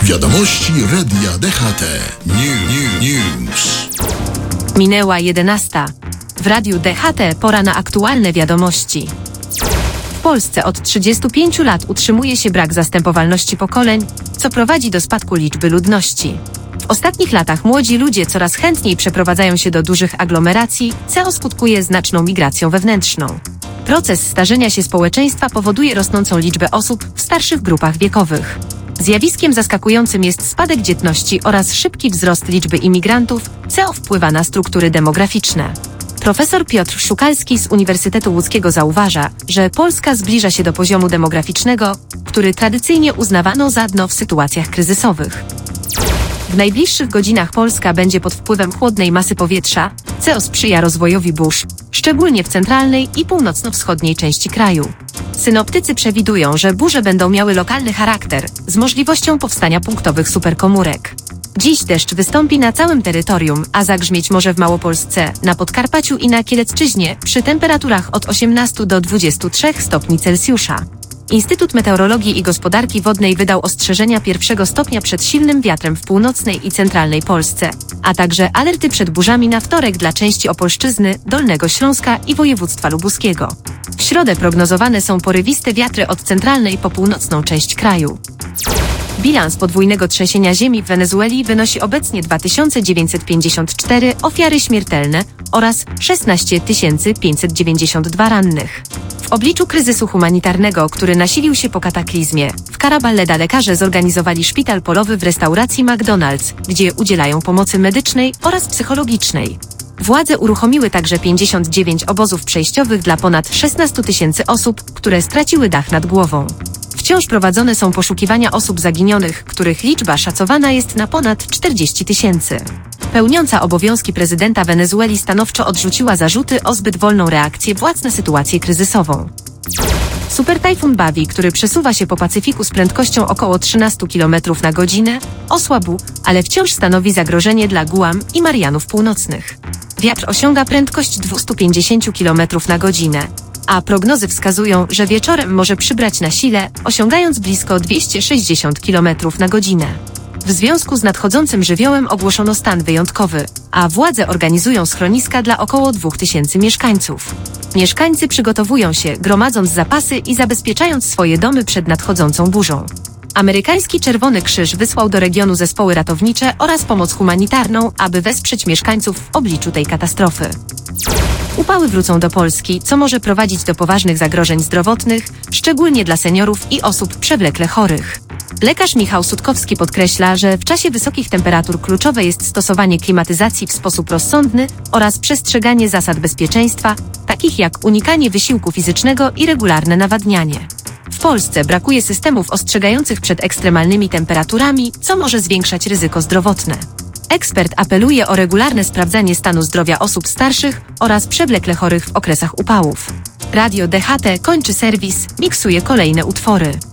Wiadomości Radia DHT. News. Minęła 11. W Radiu DHT pora na aktualne wiadomości. W Polsce od 35 lat utrzymuje się brak zastępowalności pokoleń, co prowadzi do spadku liczby ludności. W ostatnich latach młodzi ludzie coraz chętniej przeprowadzają się do dużych aglomeracji, co skutkuje znaczną migracją wewnętrzną. Proces starzenia się społeczeństwa powoduje rosnącą liczbę osób w starszych grupach wiekowych. Zjawiskiem zaskakującym jest spadek dzietności oraz szybki wzrost liczby imigrantów, co wpływa na struktury demograficzne. Profesor Piotr Szukalski z Uniwersytetu Łódzkiego zauważa, że Polska zbliża się do poziomu demograficznego, który tradycyjnie uznawano za dno w sytuacjach kryzysowych. W najbliższych godzinach Polska będzie pod wpływem chłodnej masy powietrza, co sprzyja rozwojowi burz, szczególnie w centralnej i północno-wschodniej części kraju. Synoptycy przewidują, że burze będą miały lokalny charakter, z możliwością powstania punktowych superkomórek. Dziś deszcz wystąpi na całym terytorium, a zagrzmieć może w Małopolsce, na Podkarpaciu i na Kielecczyźnie, przy temperaturach od 18 do 23 stopni Celsjusza. Instytut Meteorologii i Gospodarki Wodnej wydał ostrzeżenia 1 stopnia przed silnym wiatrem w północnej i centralnej Polsce, a także alerty przed burzami na wtorek dla części Opolszczyzny, Dolnego Śląska i województwa lubuskiego. W środę prognozowane są porywiste wiatry od centralnej po północną część kraju. Bilans podwójnego trzęsienia ziemi w Wenezueli wynosi obecnie 2954 ofiary śmiertelne oraz 16 592 rannych. W obliczu kryzysu humanitarnego, który nasilił się po kataklizmie, w Caraballeda lekarze zorganizowali szpital polowy w restauracji McDonald's, gdzie udzielają pomocy medycznej oraz psychologicznej. Władze uruchomiły także 59 obozów przejściowych dla ponad 16 000 osób, które straciły dach nad głową. Wciąż prowadzone są poszukiwania osób zaginionych, których liczba szacowana jest na ponad 40 000. Pełniąca obowiązki prezydenta Wenezueli stanowczo odrzuciła zarzuty o zbyt wolną reakcję władz na sytuację kryzysową. Supertajfun Bawi, który przesuwa się po Pacyfiku z prędkością około 13 km na godzinę, osłabł, ale wciąż stanowi zagrożenie dla Guam i Marianów Północnych. Wiatr osiąga prędkość 250 km na godzinę, a prognozy wskazują, że wieczorem może przybrać na sile, osiągając blisko 260 km na godzinę. W związku z nadchodzącym żywiołem ogłoszono stan wyjątkowy, a władze organizują schroniska dla około 2000 mieszkańców. Mieszkańcy przygotowują się, gromadząc zapasy i zabezpieczając swoje domy przed nadchodzącą burzą. Amerykański Czerwony Krzyż wysłał do regionu zespoły ratownicze oraz pomoc humanitarną, aby wesprzeć mieszkańców w obliczu tej katastrofy. Upały wrócą do Polski, co może prowadzić do poważnych zagrożeń zdrowotnych, szczególnie dla seniorów i osób przewlekle chorych. Lekarz Michał Sutkowski podkreśla, że w czasie wysokich temperatur kluczowe jest stosowanie klimatyzacji w sposób rozsądny oraz przestrzeganie zasad bezpieczeństwa, takich jak unikanie wysiłku fizycznego i regularne nawadnianie. W Polsce brakuje systemów ostrzegających przed ekstremalnymi temperaturami, co może zwiększać ryzyko zdrowotne. Ekspert apeluje o regularne sprawdzanie stanu zdrowia osób starszych oraz przewlekle chorych w okresach upałów. Radio DHT kończy serwis, miksuje kolejne utwory.